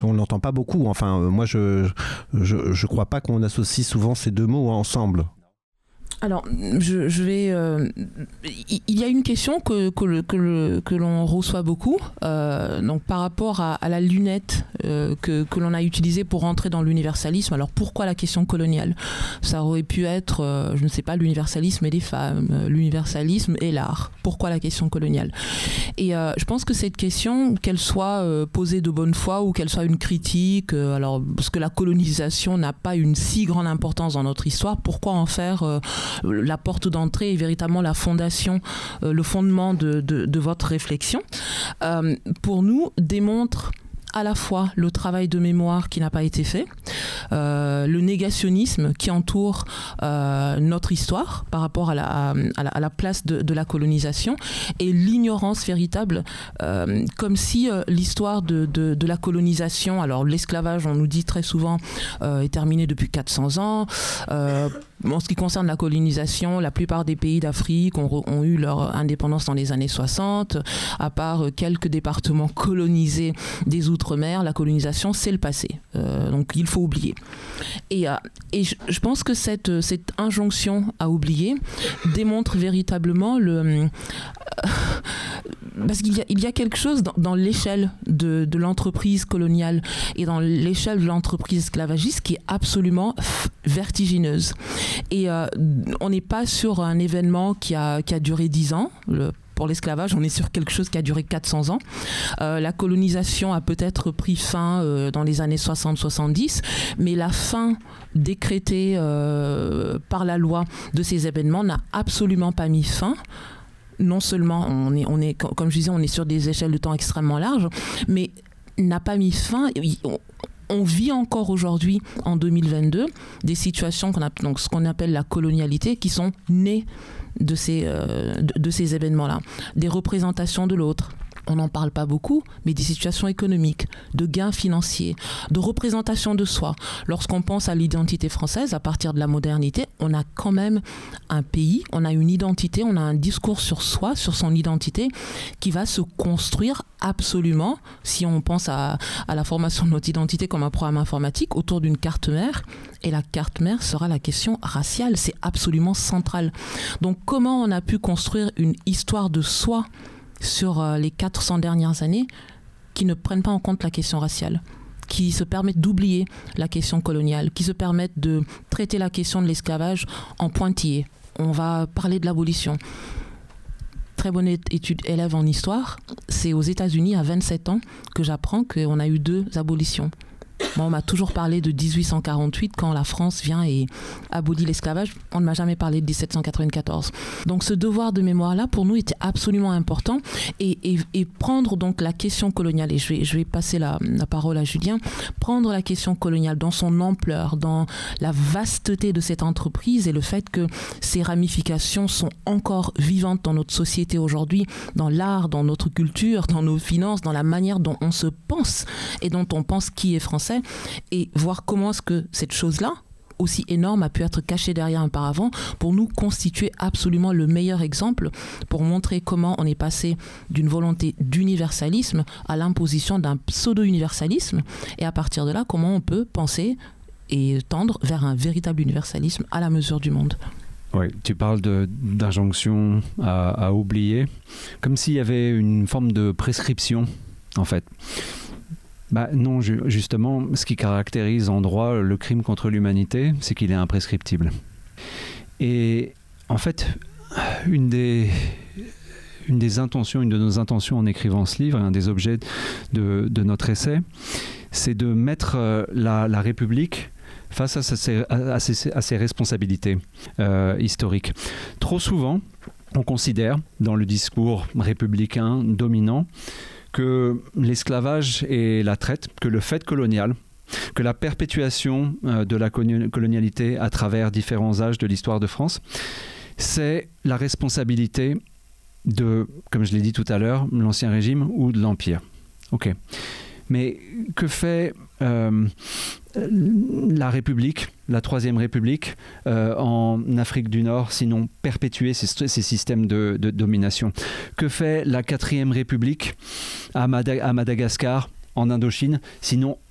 On l'entend pas beaucoup. Enfin, moi, je crois pas qu'on associe souvent ces deux mots ensemble. Alors, je vais. Il y a une question que l'on reçoit beaucoup, donc par rapport à la lunette que l'on a utilisée pour rentrer dans l'universalisme. Alors, pourquoi la question coloniale ? Ça aurait pu être, je ne sais pas, l'universalisme et les femmes, l'universalisme et l'art. Pourquoi la question coloniale ? Et je pense que cette question, qu'elle soit posée de bonne foi ou qu'elle soit une critique, alors parce que la colonisation n'a pas une si grande importance dans notre histoire, pourquoi en faire la porte d'entrée est véritablement la fondation, le fondement de votre réflexion, pour nous, démontre à la fois le travail de mémoire qui n'a pas été fait, le négationnisme qui entoure notre histoire par rapport à la place de la colonisation, et l'ignorance véritable, comme si l'histoire de la colonisation, alors l'esclavage, on nous dit très souvent, est terminé depuis 400 ans. En ce qui concerne la colonisation, la plupart des pays d'Afrique ont eu leur indépendance dans les années 60. À part quelques départements colonisés des Outre-mer, la colonisation, c'est le passé. Donc il faut oublier. Et je pense que cette injonction à oublier démontre véritablement parce qu'il y a quelque chose dans l'échelle de l'entreprise coloniale et dans l'échelle de l'entreprise esclavagiste qui est absolument vertigineuse. Et on n'est pas sur un événement qui a duré 10 ans. Pour l'esclavage, on est sur quelque chose qui a duré 400 ans. La colonisation a peut-être pris fin dans les années 60-70, mais la fin décrétée par la loi de ces événements n'a absolument pas mis fin. Non seulement on est, comme je disais, on est sur des échelles de temps extrêmement larges, mais n'a pas mis fin. On vit encore aujourd'hui, en 2022, des situations donc ce qu'on appelle la colonialité, qui sont nées de ces événements-là. Des représentations de l'autre. On n'en parle pas beaucoup, mais des situations économiques, de gains financiers, de représentation de soi. Lorsqu'on pense à l'identité française, à partir de la modernité, on a quand même un pays, on a une identité, on a un discours sur soi, sur son identité, qui va se construire absolument, si on pense à la formation de notre identité comme un programme informatique, autour d'une carte mère. Et la carte mère sera la question raciale, c'est absolument central. Donc comment on a pu construire une histoire de soi sur les 400 dernières années qui ne prennent pas en compte la question raciale, qui se permettent d'oublier la question coloniale, qui se permettent de traiter la question de l'esclavage en pointillé. On va parler de l'abolition. Très bonne étude élève en histoire, c'est aux États-Unis à 27 ans que j'apprends qu'on a eu 2 abolitions. Moi, on m'a toujours parlé de 1848 quand la France vient et abolit l'esclavage. On ne m'a jamais parlé de 1794. Donc ce devoir de mémoire-là, pour nous, était absolument important. Et prendre donc la question coloniale, et je vais passer la parole à Julien, prendre la question coloniale dans son ampleur, dans la vasteté de cette entreprise et le fait que ses ramifications sont encore vivantes dans notre société aujourd'hui, dans l'art, dans notre culture, dans nos finances, dans la manière dont on se pense et dont on pense qui est français, et voir comment est-ce que cette chose-là, aussi énorme, a pu être cachée derrière un paravent, pour nous constituer absolument le meilleur exemple pour montrer comment on est passé d'une volonté d'universalisme à l'imposition d'un pseudo-universalisme, et à partir de là, comment on peut penser et tendre vers un véritable universalisme à la mesure du monde. Oui, tu parles d'injonction à oublier, comme s'il y avait une forme de prescription, en fait. Non, justement, ce qui caractérise en droit le crime contre l'humanité, c'est qu'il est imprescriptible. Et en fait, une de nos intentions en écrivant ce livre, un des objets de notre essai, c'est de mettre la République face à ses responsabilités historiques. Trop souvent, on considère, dans le discours républicain dominant, que l'esclavage et la traite, que le fait colonial, que la perpétuation de la colonialité à travers différents âges de l'histoire de France, c'est la responsabilité de, comme je l'ai dit tout à l'heure, l'Ancien Régime ou de l'Empire. Ok. Mais que fait la République, la Troisième République, en Afrique du Nord, sinon perpétuer ces systèmes de domination? Que fait la Quatrième République à Madagascar, en Indochine, sinon